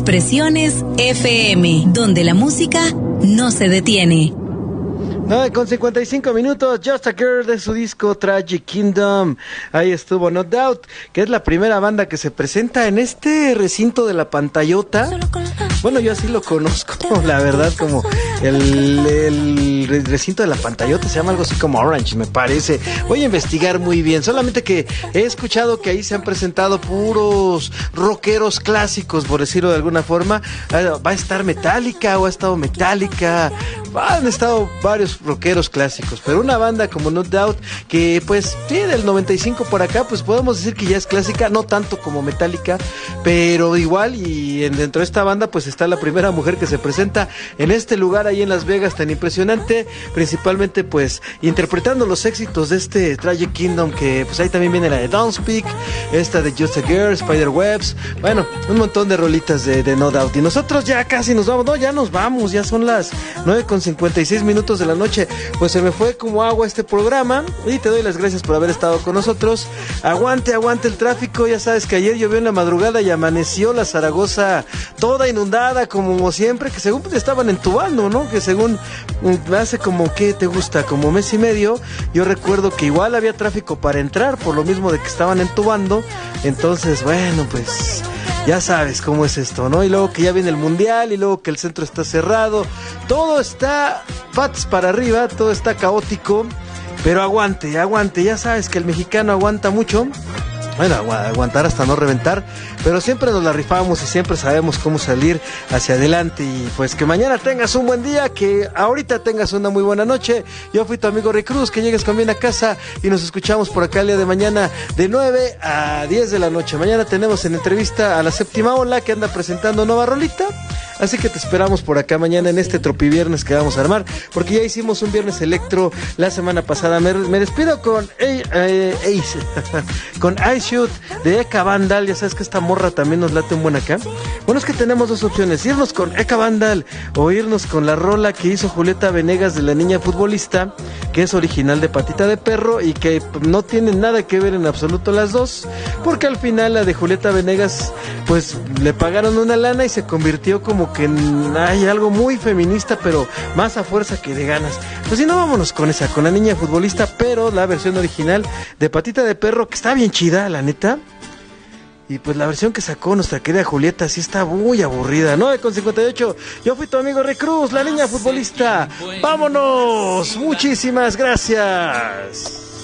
Expresiones FM, donde la música no se detiene. 9:55, Just a Girl de su disco Tragic Kingdom. Ahí estuvo No Doubt, que es la primera banda que se presenta en este recinto de la pantallota. Bueno, yo así lo conozco, la verdad, como el recinto de la pantallota, se llama algo así como Orange, me parece. Voy a investigar muy bien, solamente que he escuchado que ahí se han presentado puros rockeros clásicos, por decirlo de alguna forma. Va a estar Metallica, o ha estado Metallica, han estado varios rockeros clásicos, pero una banda como No Doubt, que pues sí, del 95 por acá, pues podemos decir que ya es clásica, no tanto como Metallica, pero igual, y dentro de esta banda pues está la primera mujer que se presenta en este lugar ahí en Las Vegas tan impresionante, principalmente pues interpretando los éxitos de este Tragic Kingdom, que pues ahí también viene la de Don't Speak, esta de Just a Girl, Spiderwebs, bueno, un montón de rolitas de No Doubt, y nosotros ya casi nos vamos, no, ya nos vamos, ya son las 9:56 de la noche, pues se me fue como agua este programa, y te doy las gracias por haber estado con nosotros. Aguante el tráfico, ya sabes que ayer llovió en la madrugada y amaneció la Zaragoza toda inundada como siempre, que según pues estaban entubando, ¿no? Que según hace como, ¿qué te gusta? Como mes y medio, yo recuerdo que igual había tráfico para entrar, por lo mismo de que estaban entubando, entonces bueno, pues ya sabes cómo es esto, ¿no? Y luego que ya viene el mundial, y luego que el centro está cerrado, todo está patas para arriba, todo está caótico, pero aguante, ya sabes que el mexicano aguanta mucho. Bueno, aguantar hasta no reventar, pero siempre nos la rifamos y siempre sabemos cómo salir hacia adelante. Y pues que mañana tengas un buen día, que ahorita tengas una muy buena noche. Yo fui tu amigo Rick Cruz, que llegues con bien a casa y nos escuchamos por acá el día de mañana de 9 a 10 de la noche. Mañana tenemos en entrevista a la Séptima Ola, que anda presentando nueva rolita. Así que te esperamos por acá mañana en este tropiviernes que vamos a armar, porque ya hicimos un viernes electro la semana pasada. Me despido con Ace, con Ice Shoot de Eka Vandal. Ya sabes que esta morra también nos late un buen acá. Bueno, es que tenemos dos opciones: irnos con Eka Vandal o irnos con la rola que hizo Julieta Venegas de La Niña Futbolista, que es original de Patita de Perro y que no tiene nada que ver en absoluto las dos, porque al final la de Julieta Venegas pues le pagaron una lana y se convirtió como que hay algo muy feminista, pero más a fuerza que de ganas. Pues si no, vámonos con esa, con La Niña Futbolista, pero la versión original de Patita de Perro, que está bien chida, la neta. Y pues la versión que sacó nuestra querida Julieta sí está muy aburrida. 9:58, yo fui tu amigo Rick Cruz, La Niña Futbolista. ¡Vámonos! Muchísimas gracias.